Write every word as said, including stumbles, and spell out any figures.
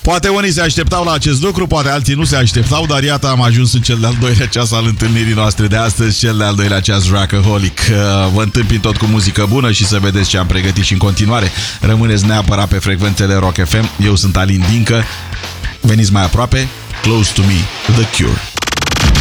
Poate unii se așteptau la acest lucru, poate alții nu se așteptau, dar iată am ajuns în cel de-al doilea ceas al întâlnirii noastre de astăzi, cel de-al doilea ceas Rockaholic. Vă întâmpin tot cu muzică bună și să vedeți ce am pregătit și în continuare. Rămâneți neapărat pe frecvențele Rock F M. Eu sunt Alin Dincă. Veniți mai aproape. Close to Me, The Cure.